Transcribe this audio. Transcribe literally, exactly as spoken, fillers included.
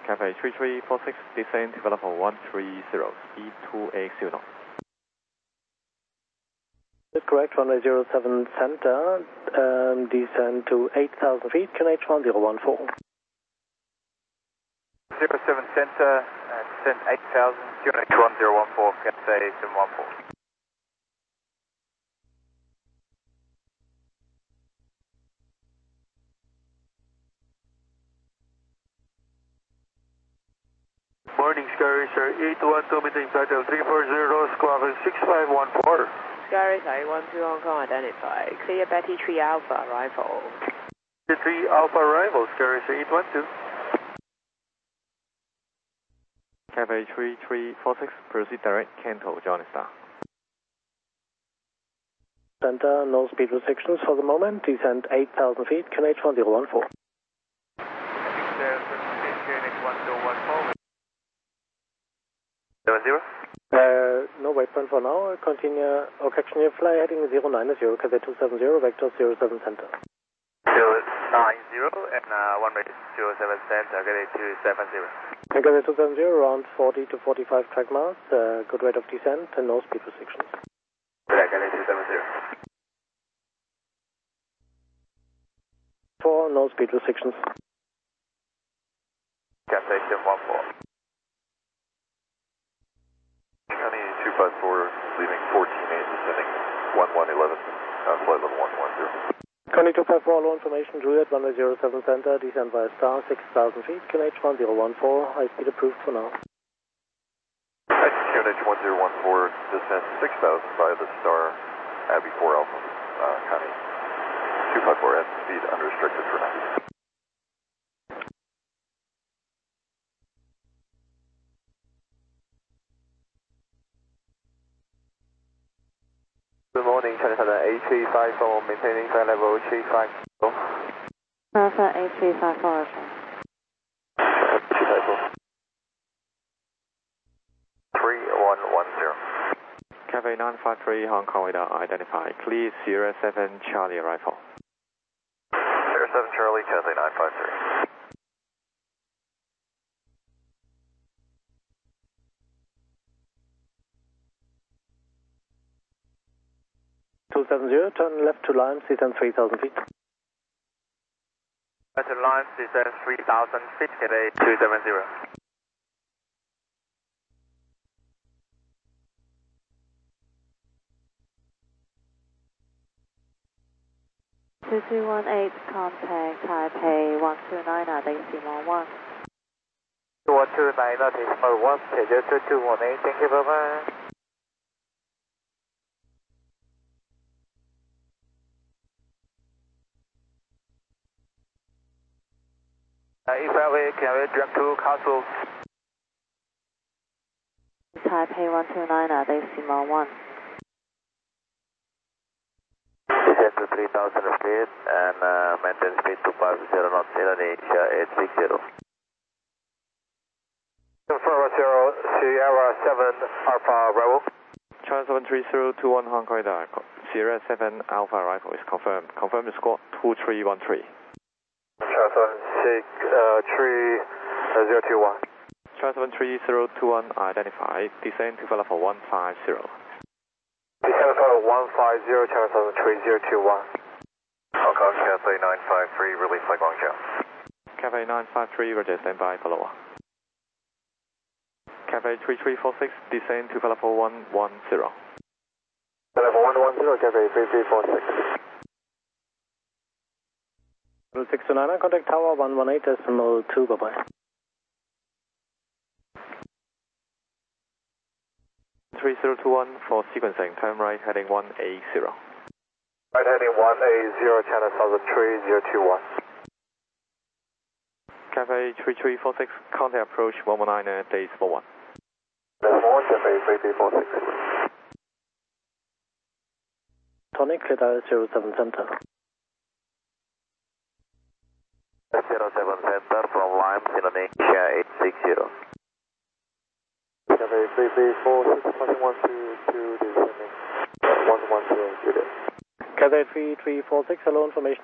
Cathay three three four six, descend to level one three zero, speed two eight zero. Correct, runway zero seven center, um, descend to eight thousand feet, Q N H one zero one four. zero seven center, uh, descend eight thousand, Q N H one zero one four, Cathay seven one four. Morning, Sky Racer eight one two, maintain flight level three four zero, squawk six five one four. Sky Racer eight one two Hong Kong identify, clear Betty three Alpha arrival. Betty three Alpha arrival, Sky Racer eight one two. Cathay three three four six, proceed direct, Kanto, Johnny Star. Center, no speed restrictions for the moment, descend eight thousand feet, Q N H one zero one four. Q N H one zero one four. seven zero? Uh, no waypoint for now, continue, correction, you fly heading zero nine zero, Cathay two seven zero, vector zero seven center. zero nine zero and uh, one minute zero seven center, Cathay two seven zero. Cathay two seven zero, around forty to forty-five track miles, uh, good rate of descent and no speed restrictions. Cathay two seven zero. Four, no speed restrictions. Cathay seven one four. County two five four, leaving fourteen eight, descending one one eleven, uh, flight level one one zero. Connie two five four, all information, Juliet runway zero seven center, descend via star, six thousand feet, Q N H one zero one four, high speed approved for now. Q N H one zero one four, descend six thousand via the star, Abbey four Alpha, uh, County two five four, at speed unrestricted for now. Good morning, China Southern eight three five four, maintaining flight level three five zero. Alpha eight three five four. three five four. three one one zero. Cathay nine five three, Hong Kong radar identify, clear Sierra seven Charlie arrival. Sierra seven Charlie, Cathay nine five three. two seven zero, turn left to Limes, descend three thousand feet. Left to Limes, descend three thousand feet, Cathay two seven zero. two two one eight, contact Taipei one two nine, decimal one. one two nine, decimal one, schedule two two one eight, thank you, bye-bye. Uh, if I will, can we direct to Castle? Taipei one two nine, decimal one. Descend to three thousand feet and uh, maintain speed two five zero knots, Indonesia eight six zero. Confirm zero, Sierra seven Alpha arrival. China seven three zero two one, Hong Kong radar, Sierra seven Alpha arrival is confirmed. Confirm the score two three one three. China seven six three zero two one. China seven three zero two one identified, descend to level one five zero. Descend to one five zero, China seven three zero two one. Hong Kong, Cathay nine five three, release flight Guangzhou. Cathay nine five three, roger, stand by for lower. Cathay three three four six, descend to level one one zero. Level one one zero, Cathay three three four six. six two nine, contact tower one one eight decimal two, bye bye. three zero two one for sequencing, turn right heading one eight zero. Right heading one eight zero, China Southern three zero two one. Cathay three three four six, contact approach one one nine, decimal one. Level one, Cathay three three four six. Tonic, clear zero seven center. zero seven center from Limes, Indonesia eight six zero. Cathay three three four six, passing one two two, descending one one zero, Juliet. Cathay three three four six, hello, information